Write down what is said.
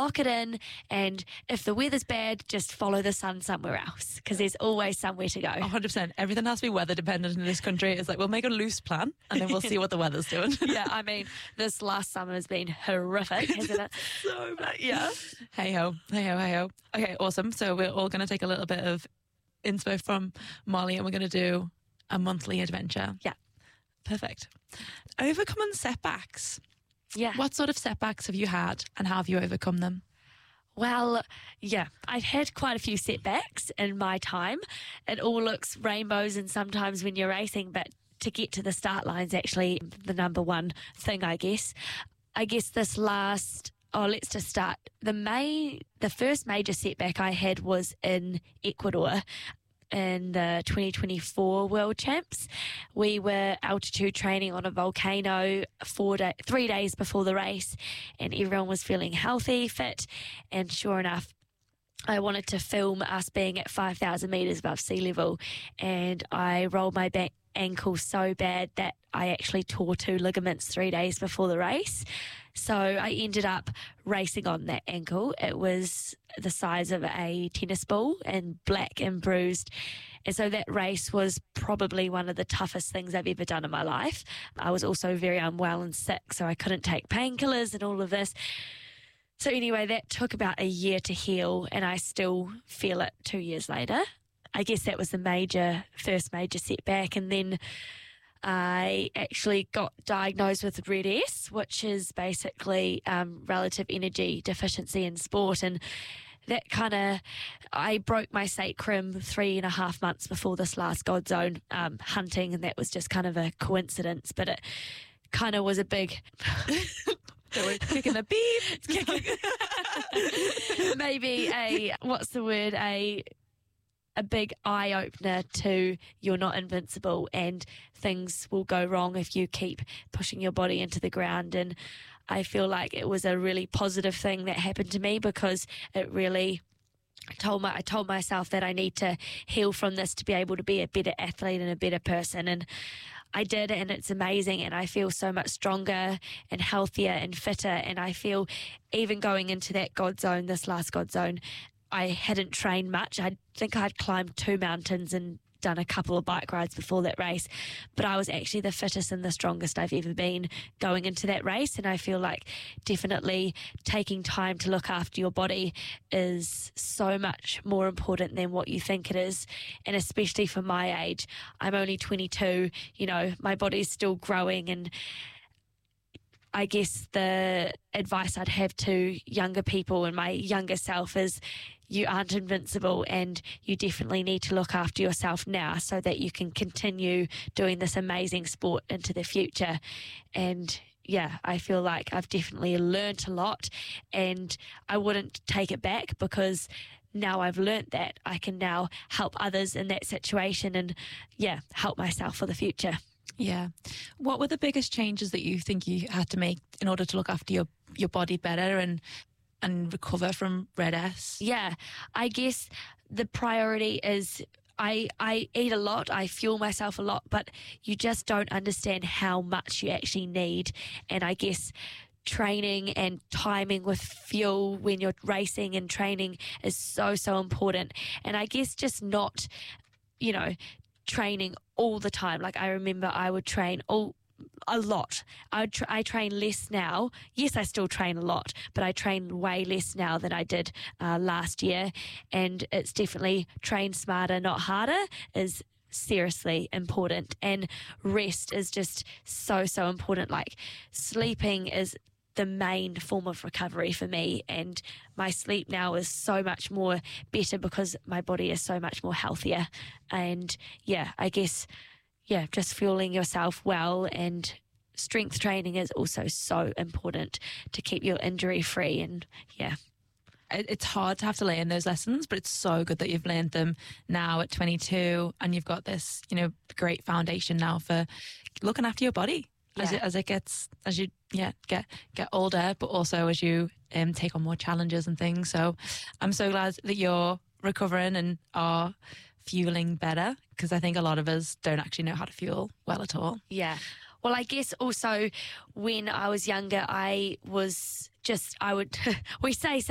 lock it in, and if the weather's bad, just follow the sun somewhere else, because there's always somewhere to go. 100%. Everything has to be weather dependent in this country. It's like, we'll make a loose plan and then we'll see what the weather's doing. Yeah, I mean, this last summer has been horrific, hasn't it? So bad. Yeah. Hey ho, hey ho, hey ho. Okay, awesome. So we're all going to take a little bit of inspo from Molly, and we're going to do a monthly adventure. Yeah. Perfect. Overcoming setbacks. Yeah. What sort of setbacks have you had, and how have you overcome them? Well, yeah, I've had quite a few setbacks in my time. It all looks rainbows and sometimes when you're racing, but to get to the start line's actually the number one thing, I guess. I guess this last, let's just start. The first major setback I had was in Ecuador in the 2024 World Champs. We were altitude training on a volcano 3 days before the race, and everyone was feeling healthy, fit, and sure enough, I wanted to film us being at 5,000 metres above sea level, and I rolled my back ankle so bad that I actually tore 2 ligaments 3 days before the race. So I ended up racing on that ankle. It was the size of a tennis ball and black and bruised. And so that race was probably one of the toughest things I've ever done in my life. I was also very unwell and sick, so I couldn't take painkillers and all of this. So anyway, that took about a year to heal, and I still feel it 2 years later. I guess that was the first major setback. And then I actually got diagnosed with RED-S, which is basically relative energy deficiency in sport. And that I broke my sacrum 3.5 months before this last God Zone hunting, and that was just kind of a coincidence, but it kind of was a big... So we're kicking the beep. Maybe a big eye-opener to you're not invincible and things will go wrong if you keep pushing your body into the ground. And I feel like it was a really positive thing that happened to me, because it really I told myself that I need to heal from this to be able to be a better athlete and a better person. And I did, and it's amazing, and I feel so much stronger and healthier and fitter. And I feel even going into that this last God Zone, I hadn't trained much. I think I'd climbed 2 mountains and done a couple of bike rides before that race, but I was actually the fittest and the strongest I've ever been going into that race. And I feel like definitely taking time to look after your body is so much more important than what you think it is. And especially for my age, I'm only 22, my body's still growing. And I guess the advice I'd have to younger people and my younger self is you aren't invincible, and you definitely need to look after yourself now so that you can continue doing this amazing sport into the future. And yeah, I feel like I've definitely learnt a lot, and I wouldn't take it back, because now I've learnt that I can now help others in that situation and help myself for the future. Yeah. What were the biggest changes that you think you had to make in order to look after your body better and recover from RED-S? Yeah, I guess the priority is I eat a lot, I fuel myself a lot, but you just don't understand how much you actually need. And I guess training and timing with fuel when you're racing and training is so, so important. And I guess just not, training all the time. Like I remember I would train a lot. I train less now. Yes, I still train a lot, but I train way less now than I did last year. And it's definitely train smarter, not harder, is seriously important. And rest is just so, so important. Like sleeping is the main form of recovery for me, and my sleep now is so much more better because my body is so much more healthier. And I guess just fueling yourself well, and strength training is also so important to keep your injury free. And it's hard to have to learn those lessons, but it's so good that you've learned them now at 22, and you've got this great foundation now for looking after your body as you get older, but also as you take on more challenges and things. So I'm so glad that you're recovering and are fueling better, because I think a lot of us don't actually know how to fuel well at all. Yeah. Well, I guess also when I was younger, we say